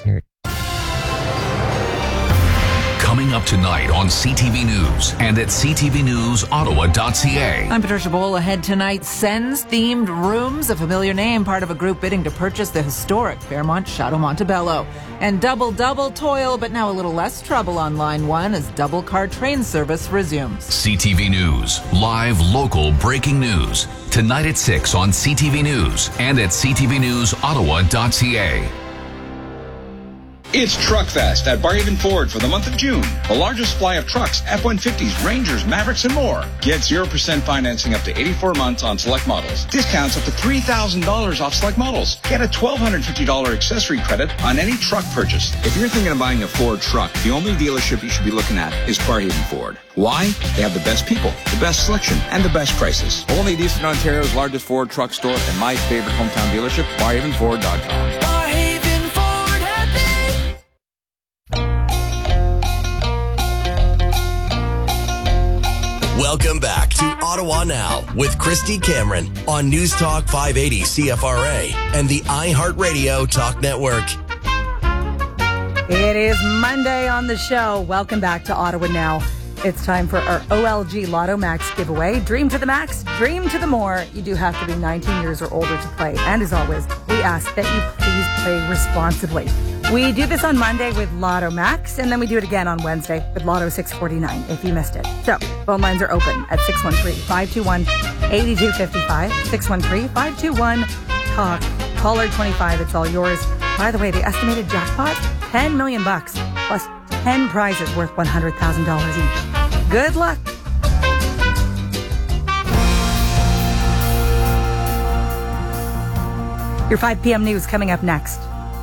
hear it. Coming up tonight on CTV News and at ctvnewsottawa.ca. I'm Patricia Bowl. Ahead tonight, Sens-themed rooms, a familiar name, part of a group bidding to purchase the historic Fairmont Chateau Montebello. And double toil, but now a little less trouble on Line 1 as double car train service resumes. CTV News, live local breaking news. Tonight at 6 on CTV News and at ctvnewsottawa.ca. It's Truck Fest at Barhaven Ford for the month of June. The largest supply of trucks, F-150s, Rangers, Mavericks, and more. Get 0% financing up to 84 months on select models. Discounts up to $3,000 off select models. Get a $1,250 accessory credit on any truck purchase. If you're thinking of buying a Ford truck, the only dealership you should be looking at is Barhaven Ford. Why? They have the best people, the best selection, and the best prices. Only at Eastern Ontario's largest Ford truck store and my favorite hometown dealership, BarhavenFord.com. Welcome back to Ottawa Now with Christy Cameron on News Talk 580 CFRA and the iHeartRadio Talk Network. It is Monday on the show. Welcome back to Ottawa Now. It's time for our OLG Lotto Max giveaway. Dream to the max, dream to the more. You do have to be 19 years or older to play. And as always, we ask that you please play responsibly. We do this on Monday with Lotto Max, and then we do it again on Wednesday with Lotto 649 if you missed it. So, phone lines are open at 613-521-8255, 613-521-TALK. Caller 25, it's all yours. By the way, the estimated jackpot, $10 million plus 10 prizes worth $100,000 each. Good luck. Your 5 p.m. news coming up next.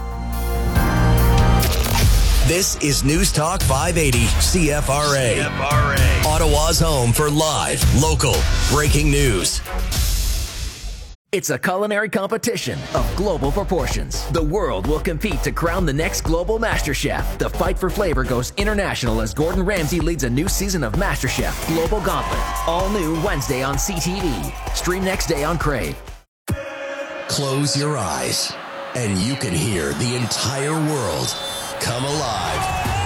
This is News Talk 580 CFRA. Ottawa's home for live, local, breaking news. It's a culinary competition of global proportions. The world will compete to crown the next global MasterChef. The fight for flavor goes international as Gordon Ramsay leads a new season of MasterChef Global Gauntlet. All new Wednesday on CTV. Stream next day on Crave. Close your eyes and you can hear the entire world come alive.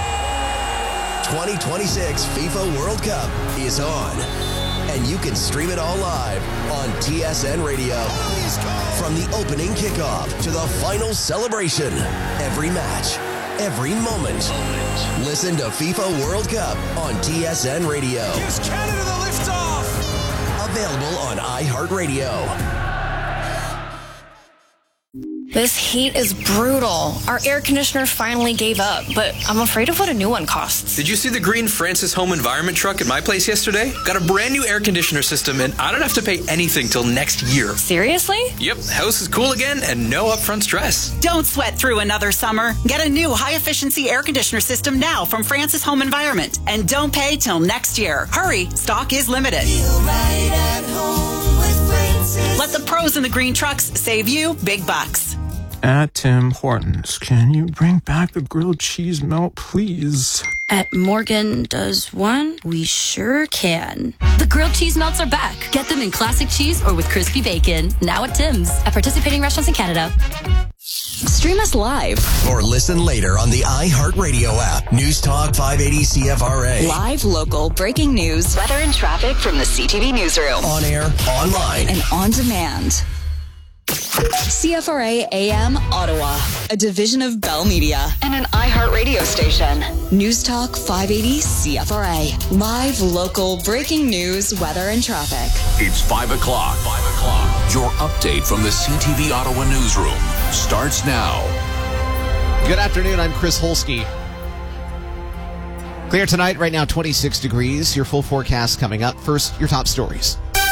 2026 FIFA World Cup is on. And you can stream it all live on TSN Radio. From the opening kickoff to the final celebration, every match, every moment. Listen to FIFA World Cup on TSN Radio. Gives Canada the liftoff. Available on iHeartRadio. This heat is brutal. Our air conditioner finally gave up, but I'm afraid of what a new one costs. Did you see the green Francis Home Environment truck at my place yesterday? Got a brand new air conditioner system, and I don't have to pay anything till next year. Seriously? Yep, house is cool again and no upfront stress. Don't sweat through another summer. Get a new high-efficiency air conditioner system now from Francis Home Environment, and don't pay till next year. Hurry, stock is limited. Feel right at home with Francis. Let the pros in the green trucks save you big bucks. At Tim Hortons, can you bring back the grilled cheese melt, please? At Morgan Does One, we sure can. The grilled cheese melts are back. Get them in classic cheese or with crispy bacon. Now at Tim's. At participating restaurants in Canada. Stream us live. Or listen later on the iHeartRadio app. News Talk 580 CFRA. Live, local, breaking news, weather and traffic from the CTV newsroom. On air, online, and on demand. CFRA AM Ottawa, a division of Bell Media and an iHeartRadio station. News Talk 580 CFRA. Live, local, breaking news, weather, and traffic. It's 5 o'clock. Your update from the CTV Ottawa newsroom starts now. Good afternoon. I'm Chris Holsky. Clear tonight. Right now, 26 degrees. Your full forecast coming up. First, your top stories.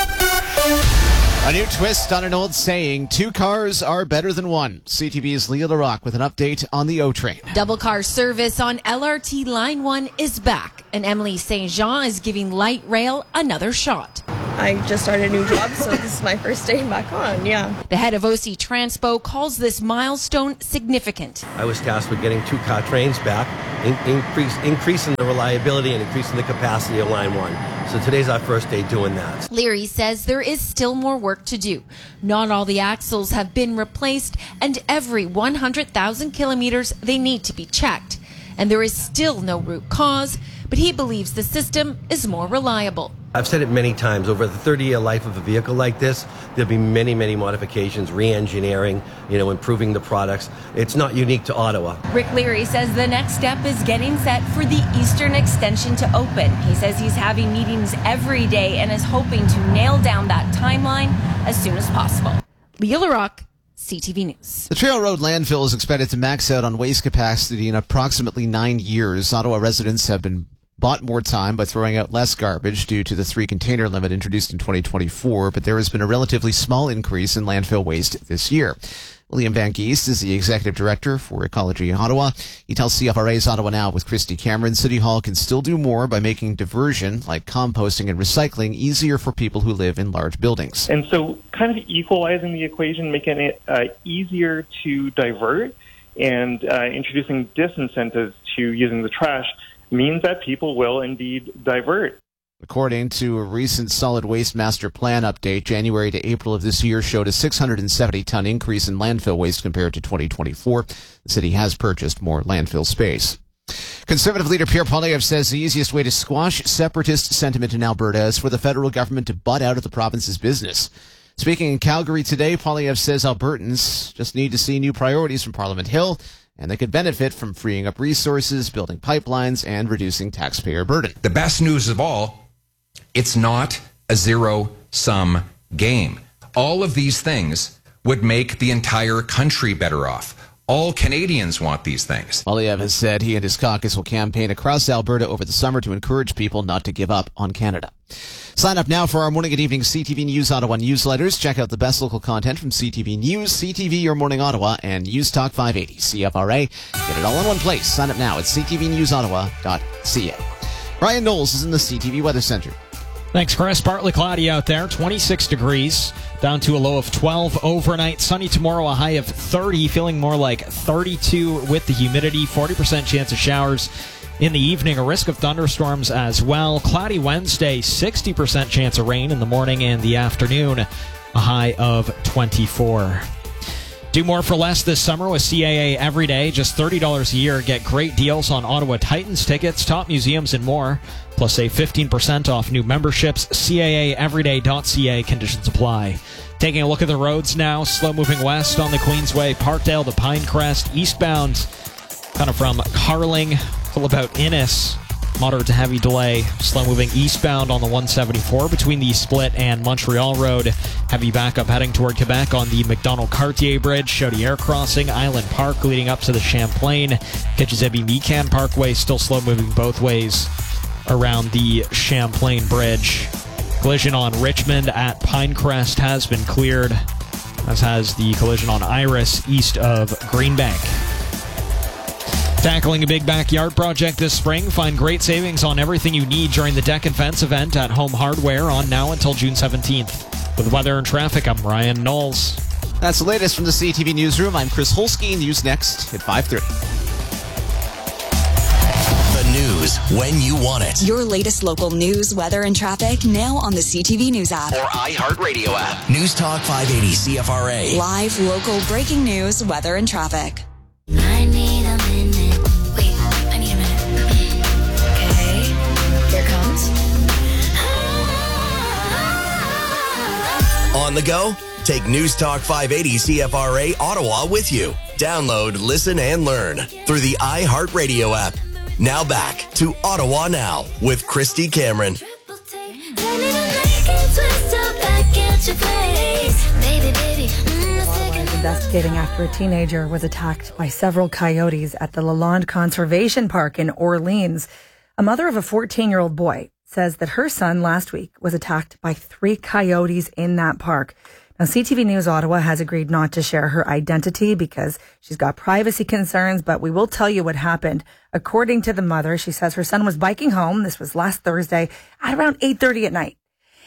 A new twist on an old saying, 2 cars are better than 1. CTV's Leah LaRocque with an update on the O train. Double car service on LRT Line 1 is back, and Emily St. Jean is giving light rail another shot. I just started a new job, so this is my first day back on, yeah. The head of OC Transpo calls this milestone significant. I was tasked with getting 2-car trains back, increasing the reliability and increasing the capacity of Line 1. So today's our first day doing that. Leary says there is still more work to do. Not all the axles have been replaced, and every 100,000 kilometers they need to be checked. And there is still no root cause, but he believes the system is more reliable. I've said it many times, over the 30-year life of a vehicle like this, there'll be many, many modifications, re-engineering, improving the products. It's not unique to Ottawa. Rick Leary says the next step is getting set for the Eastern Extension to open. He says he's having meetings every day and is hoping to nail down that timeline as soon as possible. Leah LaRocque, CTV News. The Trail Road landfill is expected to max out on waste capacity in approximately 9 years. Ottawa residents have been bought more time by throwing out less garbage due to the 3-container limit introduced in 2024, but there has been a relatively small increase in landfill waste this year. William Van Geest is the Executive Director for Ecology Ottawa. He tells CFRA's Ottawa Now with Christy Cameron City Hall can still do more by making diversion, like composting and recycling, easier for people who live in large buildings. And so kind of equalizing the equation, making it easier to divert and introducing disincentives to using the trash means that people will indeed divert. According to a recent solid waste master plan update, January to April of this year showed a 670-ton increase in landfill waste compared to 2024. The city has purchased more landfill space. Conservative leader Pierre Poilievre says the easiest way to squash separatist sentiment in Alberta is for the federal government to butt out of the province's business. Speaking in Calgary today, Poilievre says Albertans just need to see new priorities from Parliament Hill, and they could benefit from freeing up resources, building pipelines, and reducing taxpayer burden. The best news of all, it's not a zero-sum game. All of these things would make the entire country better off. All Canadians want these things. Poilievre has said he and his caucus will campaign across Alberta over the summer to encourage people not to give up on Canada. Sign up now for our morning and evening CTV News Ottawa newsletters. Check out the best local content from CTV News, CTV Your Morning Ottawa, and News Talk 580 CFRA. Get it all in one place. Sign up now at ctvnewsottawa.ca. Brian Knowles is in the CTV Weather Center. Thanks, Chris. Partly cloudy out there, 26 degrees, down to a low of 12 overnight. Sunny tomorrow, a high of 30, feeling more like 32 with the humidity, 40% chance of showers. In the evening, a risk of thunderstorms as well. Cloudy Wednesday, 60% chance of rain in the morning and the afternoon, a high of 24. Do more for less this summer with CAA Every Day. Just $30 a year. Get great deals on Ottawa Titans tickets, top museums, and more. Plus, save 15% off new memberships. CAAeveryday.ca. Conditions apply. Taking a look at the roads now. Slow moving west on the Queensway, Parkdale to Pinecrest. Eastbound, kind of from Carling till about Innis. Moderate to heavy delay. Slow moving eastbound on the 174 between the Split and Montreal Road. Heavy backup heading toward Quebec on the McDonald-Cartier Bridge. Chaudière Crossing, Island Park leading up to the Champlain. Kitchezebi-Mecan Parkway still slow moving both ways around the Champlain Bridge. Collision on Richmond at Pinecrest has been cleared, as has the collision on Iris east of Greenbank. Tackling a big backyard project this spring, find great savings on everything you need during the Deck and Fence event at Home Hardware on now until June 17th. With weather and traffic, I'm Ryan Knowles. That's the latest from the CTV Newsroom. I'm Chris Holsky. News next at 5:30. The news when you want it. Your latest local news, weather, and traffic now on the CTV News app. Or iHeartRadio app. News Talk 580 CFRA. Live, local, breaking news, weather, and traffic. I need a minute. Wait, I need a minute. Okay, here it comes. On the go? Take News Talk 580 CFRA Ottawa with you. Download, listen, and learn through the iHeartRadio app. Now back to Ottawa Now with Christy Cameron. Investigating after a teenager was attacked by several coyotes at the Lalonde Conservation Park in Orleans. A mother of a 14-year-old boy says that her son last week was attacked by 3 coyotes in that park. Now, CTV News Ottawa has agreed not to share her identity because she's got privacy concerns, but we will tell you what happened. According to the mother, she says her son was biking home. This was last Thursday at around 8:30 at night.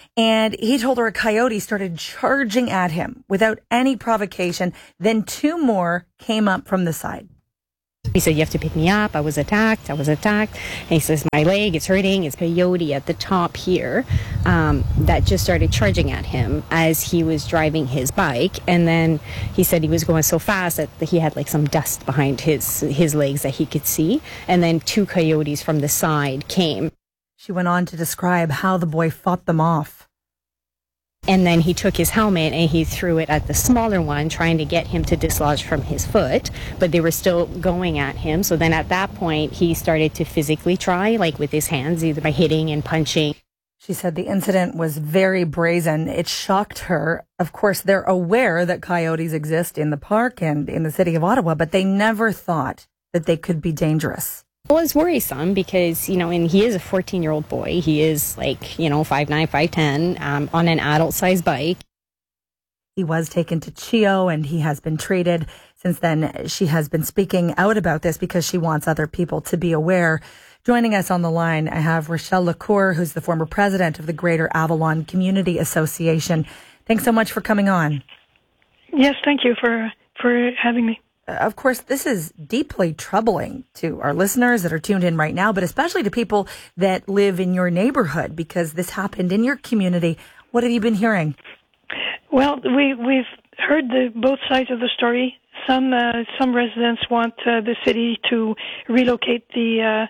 And he told her a coyote started charging at him without any provocation. Then 2 more came up from the side. He said, you have to pick me up. I was attacked. And he says, my leg is hurting. It's coyote at the top here that just started charging at him as he was driving his bike. And then he said he was going so fast that he had like some dust behind his legs that he could see. And then 2 coyotes from the side came. She went on to describe how the boy fought them off. And then he took his helmet and he threw it at the smaller one, trying to get him to dislodge from his foot. But they were still going at him. So then at that point, he started to physically try, like with his hands, either by hitting and punching. She said the incident was very brazen. It shocked her. Of course, they're aware that coyotes exist in the park and in the city of Ottawa, but they never thought that they could be dangerous. It was worrisome because, and he is a 14-year-old boy. He is 5'9", 5'10", on an adult-sized bike. He was taken to CHEO and he has been treated. Since then, she has been speaking out about this because she wants other people to be aware. Joining us on the line, I have Rochelle Lacour, who's the former president of the Greater Avalon Community Association. Thanks so much for coming on. Yes, thank you for having me. Of course, this is deeply troubling to our listeners that are tuned in right now, but especially to people that live in your neighborhood because this happened in your community. What have you been hearing? Well, we've heard both sides of the story. Some residents want the city to relocate the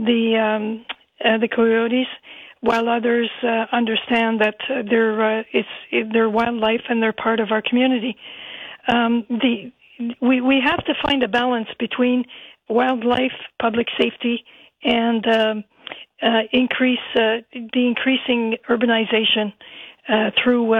coyotes, while others understand that they're wildlife and they're part of our community. We have to find a balance between wildlife, public safety, and increasing urbanization through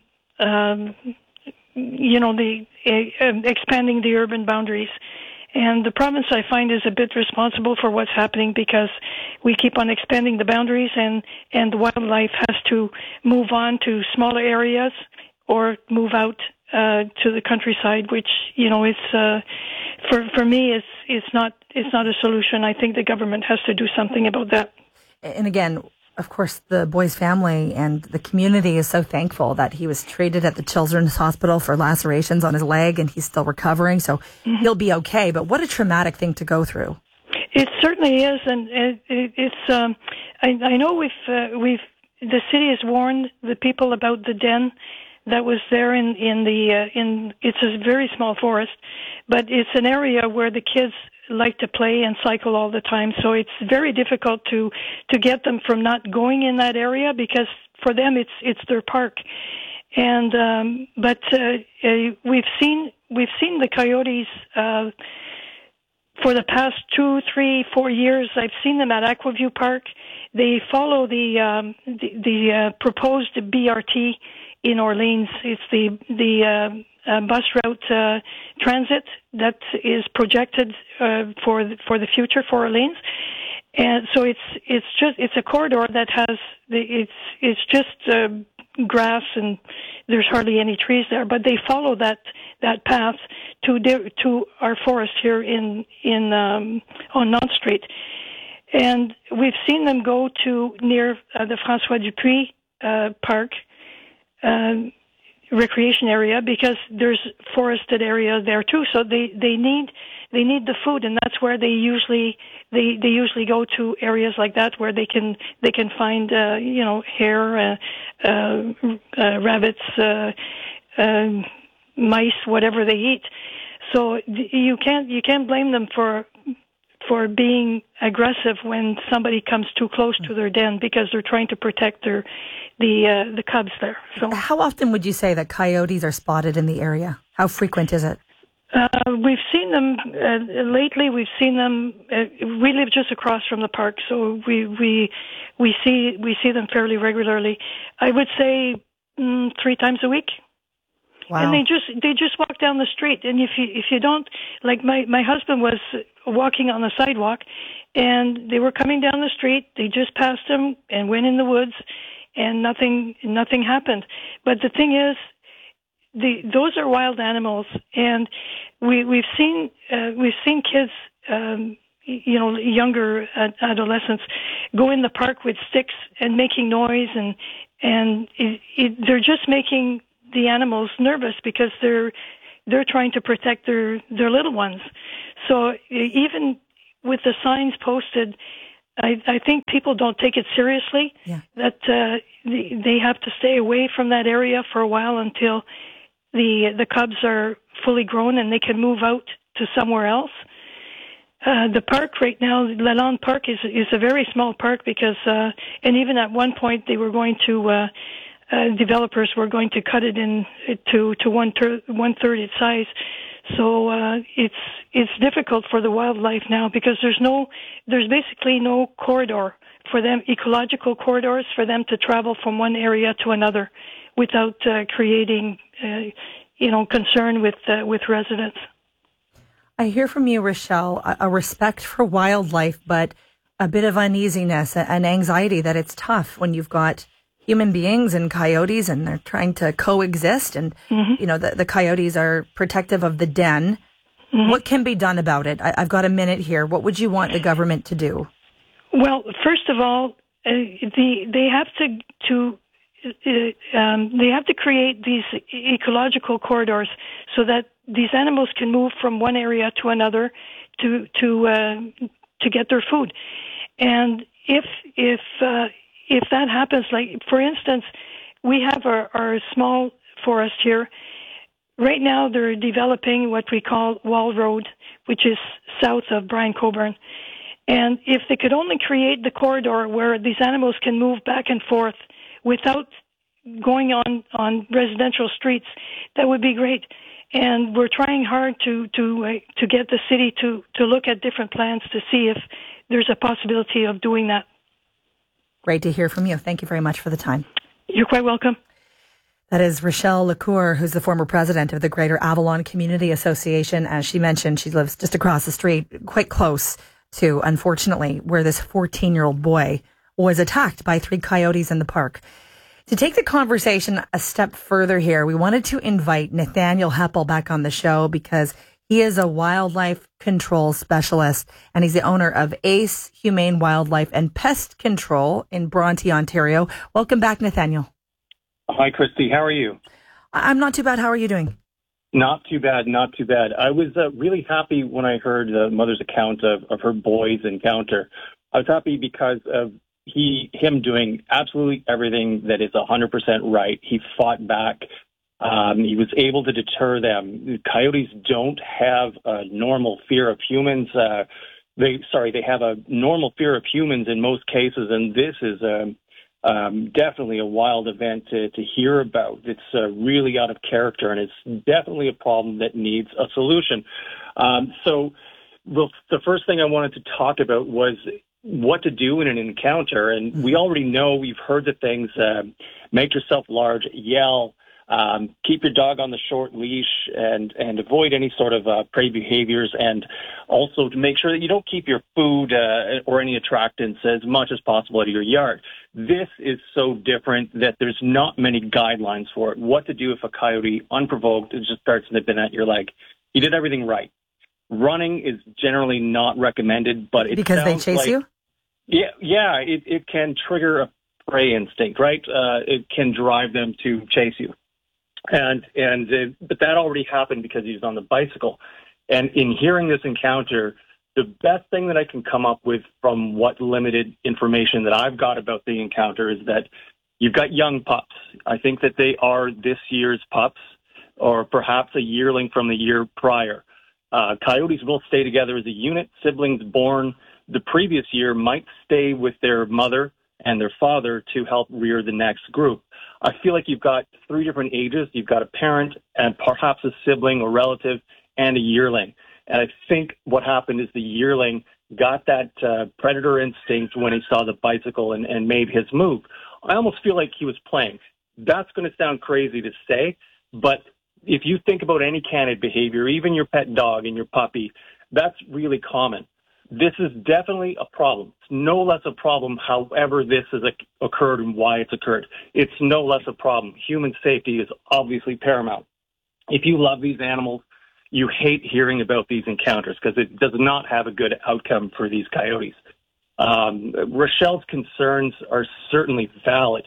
expanding the urban boundaries. And the province, I find, is a bit responsible for what's happening because we keep on expanding the boundaries, and the wildlife has to move on to smaller areas or move out to the countryside, which is for me it's not a solution. I think the government has to do something about that. And again, of course, the boy's family and the community is so thankful that he was treated at the Children's Hospital for lacerations on his leg, and he's still recovering, so he'll be okay. But what a traumatic thing to go through. It certainly is, and it's. I know the city has warned the people about the den that was there in it's a very small forest, but it's an area where the kids like to play and cycle all the time. So it's very difficult to get them from not going in that area because for them it's their park. And but we've seen the coyotes for the past 2, 3, 4 years. I've seen them at Aquaview Park. They follow the proposed BRT in Orleans. It's the bus route transit that is projected for the future for Orleans, and so it's a corridor that has it's just grass and there's hardly any trees there, but they follow that path to our forest here on Nantes Street, and we've seen them go to near the François Dupuis Park. Recreation area because there's forested area there too, so they need the food, and that's where they usually go to areas like that where they can find hare, rabbits, mice, whatever they eat. So you can't blame them for being aggressive when somebody comes too close to their den because they're trying to protect the cubs there. So how often would you say that coyotes are spotted in the area? How frequent is it? We've seen them lately. We've seen them. We live just across from the park, so we see them fairly regularly. I would say 3 times a week. Wow. And they just walk down the street, and if you don't, like my husband was walking on the sidewalk, and they were coming down the street. They just passed him and went in the woods, and nothing happened. But the thing is, those are wild animals, and we've seen kids, younger adolescents, go in the park with sticks and making noise and they're just making the animals nervous because they're trying to protect their little ones. So even with the signs posted, I think people don't take it seriously. Yeah. That they have to stay away from that area for a while until the cubs are fully grown and they can move out to somewhere else. The park right now, Lalonde Park, is a very small park because, and even at one point they were going to, developers were going to cut it in to one third its size. So it's difficult for the wildlife now because there's basically no corridor for them, ecological corridors for them to travel from one area to another without creating, concern with residents. I hear from you, Rochelle, a respect for wildlife, but a bit of uneasiness and anxiety that it's tough when you've got human beings and coyotes and they're trying to coexist. And, the coyotes are protective of the den. Mm-hmm. What can be done about it? I've got a minute here. What would you want the government to do? Well, first of all, they have to create these ecological corridors so that these animals can move from one area to another to get their food. And if that happens, like for instance, we have our small forest here. Right now, they're developing what we call Wall Road, which is south of Brian Coburn. And if they could only create the corridor where these animals can move back and forth without going on residential streets, that would be great. And we're trying hard to get the city to look at different plans to see if there's a possibility of doing that. Great to hear from you. Thank you very much for the time. You're quite welcome. That is Rochelle LaCour, who's the former president of the Greater Avalon Community Association. As she mentioned, she lives just across the street, quite close to, unfortunately, where this 14-year-old boy was attacked by 3 coyotes in the park. To take the conversation a step further here, we wanted to invite Nathaniel Heppel back on the show because he is a wildlife control specialist and he's the owner of Ace Humane Wildlife and Pest Control in Bronte, Ontario. Welcome back, Nathaniel. Hi, Christy. How are you? I'm not too bad. How are you doing? Not too bad, not too bad. I was really happy when I heard the mother's account of her boy's encounter. I was happy because of him doing absolutely everything that is 100% right. He fought back. He was able to deter them. Coyotes don't have a normal fear of humans. They have a normal fear of humans in most cases, and this is definitely a wild event to hear about. It's really out of character, and it's definitely a problem that needs a solution. So the first thing I wanted to talk about was what to do in an encounter. And we already know, we've heard the things, make yourself large, yell, keep your dog on the short leash and avoid any sort of prey behaviors, and also to make sure that you don't keep your food or any attractants as much as possible out of your yard. This is so different that there's not many guidelines for it. What to do if a coyote, unprovoked, just starts nipping at your leg. You did everything right. Running is generally not recommended, but it because they chase you? Yeah, it can trigger a prey instinct, right? It can drive them to chase you. But that already happened because he was on the bicycle. And in hearing this encounter, the best thing that I can come up with from what limited information that I've got about the encounter is that you've got young pups. I think that they are this year's pups, or perhaps a yearling from the year prior. Coyotes will stay together as a unit. Siblings born the previous year might stay with their mother and their father to help rear the next group. I feel like you've got 3 different ages. You've got a parent and perhaps a sibling or relative and a yearling. And I think what happened is the yearling got that predator instinct when he saw the bicycle and made his move. I almost feel like he was playing. That's going to sound crazy to say, but if you think about any canid behavior, even your pet dog and your puppy, that's really common. This is definitely a problem. It's no less a problem, however this has occurred and why it's occurred. It's no less a problem. Human safety is obviously paramount. If you love these animals, you hate hearing about these encounters because it does not have a good outcome for these coyotes. Rochelle's concerns are certainly valid.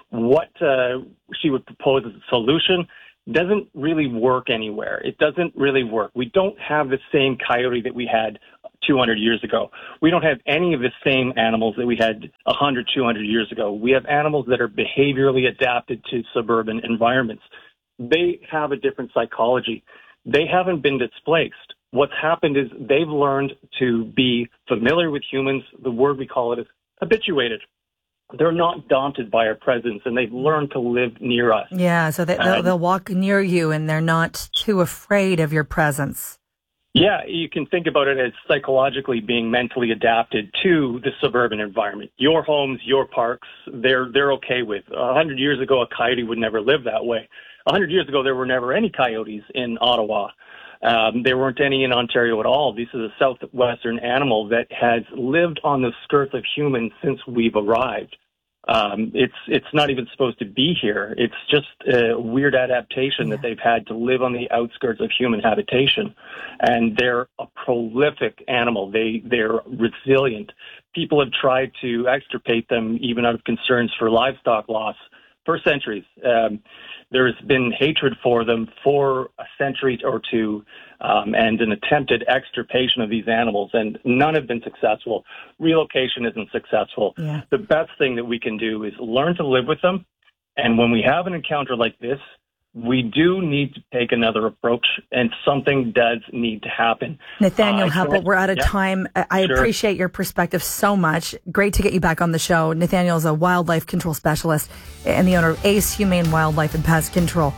what she would propose as a solution doesn't really work anywhere. It doesn't really work. We don't have the same coyote that we had 200 years ago. We don't have any of the same animals that we had 100, 200 years ago. We have animals that are behaviorally adapted to suburban environments. They have a different psychology. They haven't been displaced. What's happened is they've learned to be familiar with humans. The word we call it is habituated. They're not daunted by our presence, and they've learned to live near us. Yeah, so they'll walk near you, and they're not too afraid of your presence. Yeah, you can think about it as psychologically being mentally adapted to the suburban environment. Your homes, your parks, they're okay with. 100 years ago, a coyote would never live that way. 100 years ago, there were never any coyotes in Ottawa. There weren't any in Ontario at all. This is a southwestern animal that has lived on the skirts of humans since we've arrived. It's not even supposed to be here. It's just a weird adaptation that they've had to live on the outskirts of human habitation. And they're a prolific animal. They're resilient. People have tried to extirpate them even out of concerns for livestock loss for centuries. There's been hatred for them for a century or two, and an attempted extirpation of these animals, and none have been successful. Relocation isn't successful. Yeah. The best thing that we can do is learn to live with them, and when we have an encounter like this, we do need to take another approach, and something does need to happen. Nathaniel Heppel, we're out of time. I appreciate your perspective so much. Great to get you back on the show. Nathaniel is a wildlife control specialist and the owner of Ace Humane Wildlife and Pest Control.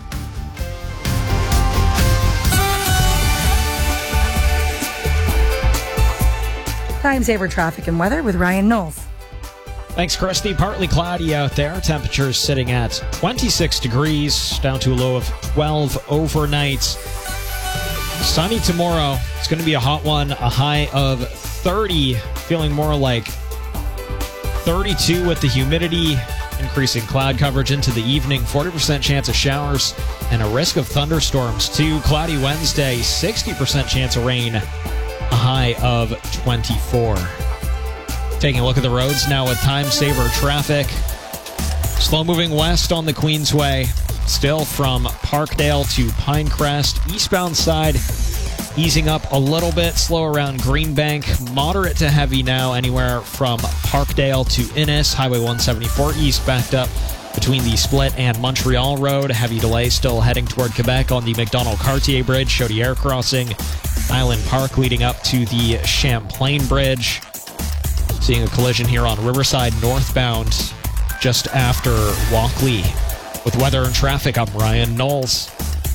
Time saver traffic and weather with Ryan Knowles. Thanks, Christy. Partly cloudy out there. Temperatures sitting at 26 degrees, down to a low of 12 overnight. Sunny tomorrow. It's going to be a hot one. A high of 30, feeling more like 32 with the humidity. Increasing cloud coverage into the evening. 40% chance of showers and a risk of thunderstorms too. Cloudy Wednesday. 60% chance of rain. A high of 24. Taking a look at the roads now with time saver traffic. Slow moving west on the Queensway. Still from Parkdale to Pinecrest. Eastbound side easing up a little bit. Slow around Greenbank. Moderate to heavy now anywhere from Parkdale to Innis. Highway 174 east backed up between the Split and Montreal Road. Heavy delay still heading toward Quebec on the Macdonald-Cartier Bridge. Chaudière crossing. Island Park leading up to the Champlain Bridge. Seeing a collision here on Riverside northbound just after Walkley. With weather and traffic, I'm Ryan Knowles.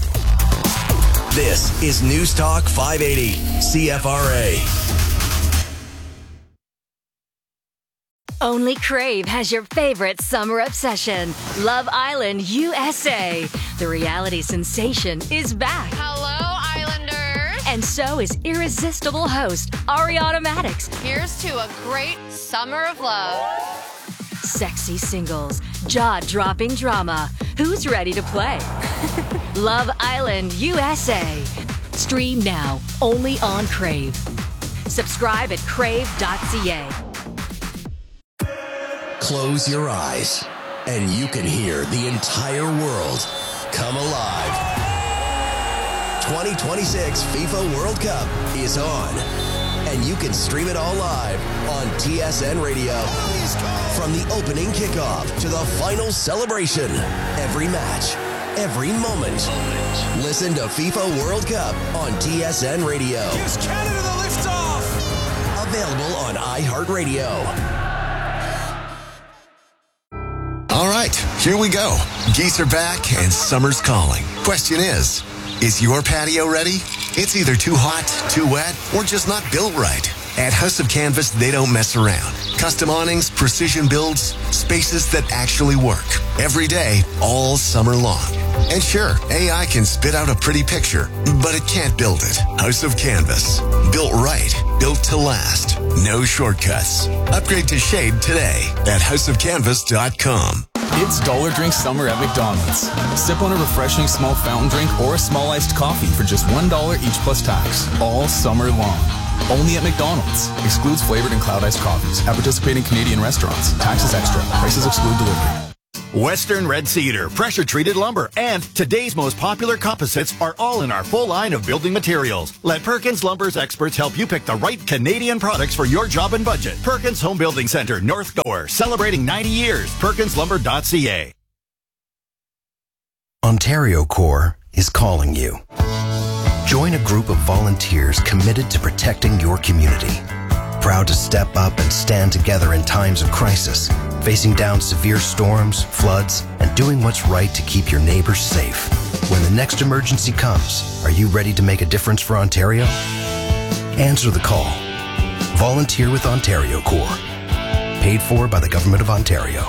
This is News Talk 580, CFRA. Only Crave has your favorite summer obsession, Love Island USA. The reality sensation is back. Hello, Islanders. And so is irresistible host Ariana Maddox. Here's to a great summer of love. Sexy singles, jaw-dropping drama. Who's ready to play? Love Island USA. Stream now, only on Crave. Subscribe at crave.ca. Close your eyes, and you can hear the entire world come alive. 2026 FIFA World Cup is on, and you can stream it all live on TSN Radio. From the opening kickoff to the final celebration, every match, every moment. Listen to FIFA World Cup on TSN Radio. Gives Canada the liftoff. Available on iHeartRadio. All right, here we go. Geese are back and summer's calling. Question is your patio ready? It's either too hot, too wet, or just not built right. At House of Canvas, they don't mess around. Custom awnings, precision builds, spaces that actually work. Every day, all summer long. And sure, AI can spit out a pretty picture, but it can't build it. House of Canvas. Built right. Built to last. No shortcuts. Upgrade to Shade today at houseofcanvas.com. It's Dollar Drink Summer at McDonald's. Sip on a refreshing small fountain drink or a small iced coffee for just $1 each plus tax. All summer long. Only at McDonald's. Excludes flavored and cloud iced coffees. At participating Canadian restaurants. Taxes extra. Prices exclude delivery. Western red cedar, pressure-treated lumber, and today's most popular composites are all in our full line of building materials. Let Perkins Lumber's experts help you pick the right Canadian products for your job and budget. Perkins Home Building Center, North Gower, celebrating 90 years. PerkinsLumber.ca. Ontario Corps is calling you. Join a group of volunteers committed to protecting your community. Proud to step up and stand together in times of crisis, facing down severe storms, floods, and doing what's right to keep your neighbors safe. When the next emergency comes, are you ready to make a difference for Ontario? Answer the call. Volunteer with Ontario Corps. Paid for by the Government of Ontario.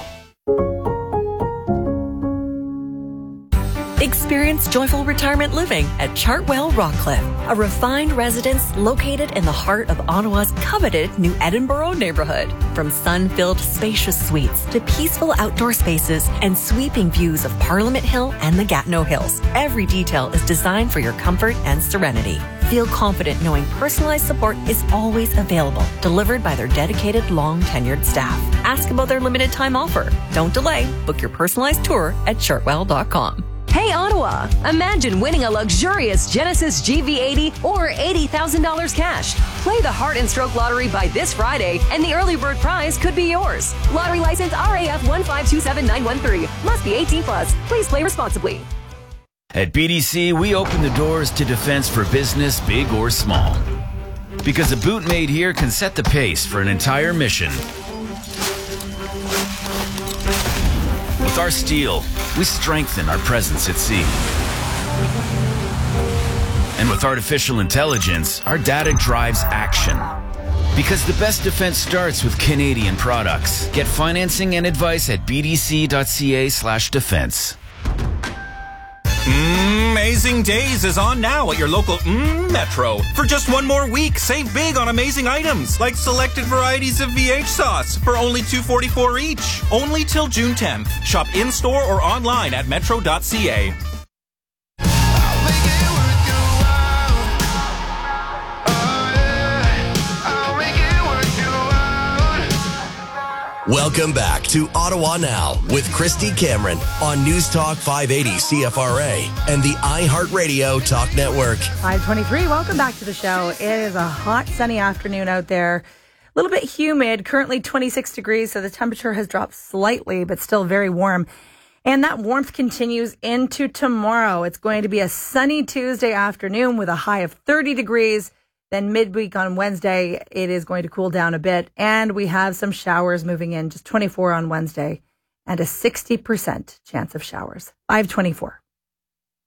Experience joyful retirement living at Chartwell Rockcliffe, a refined residence located in the heart of Ottawa's coveted New Edinburgh neighborhood. From sun-filled spacious suites to peaceful outdoor spaces and sweeping views of Parliament Hill and the Gatineau Hills, every detail is designed for your comfort and serenity. Feel confident knowing personalized support is always available, delivered by their dedicated, long-tenured staff. Ask about their limited time offer. Don't delay. Book your personalized tour at chartwell.com. Hey Ottawa, imagine winning a luxurious Genesis GV80 or $80,000 cash. Play the Heart and Stroke Lottery by this Friday and the early bird prize could be yours. Lottery license RAF 1527913. Must be 18 plus. Please play responsibly. At BDC, we open the doors to defense for business, big or small. Because a boot made here can set the pace for an entire mission. With our steel, we strengthen our presence at sea. And with artificial intelligence, our data drives action. Because the best defense starts with Canadian products. Get financing and advice at bdc.ca/defense. Amazing Days is on now at your local Metro. For just one more week, save big on amazing items like selected varieties of VH sauce for only $2.44 each. Only till June 10th. Shop in-store or online at metro.ca. Welcome back to Ottawa Now with Christy Cameron on News Talk 580 CFRA and the iHeartRadio Talk Network. 5:23. Welcome back to the show. It is a hot, sunny afternoon out there. A little bit humid, currently 26 degrees, so the temperature has dropped slightly, but still very warm. And that warmth continues into tomorrow. It's going to be a sunny Tuesday afternoon with a high of 30 degrees. Then midweek on Wednesday, it is going to cool down a bit. And we have some showers moving in, just 24 on Wednesday and a 60% chance of showers. 5:24.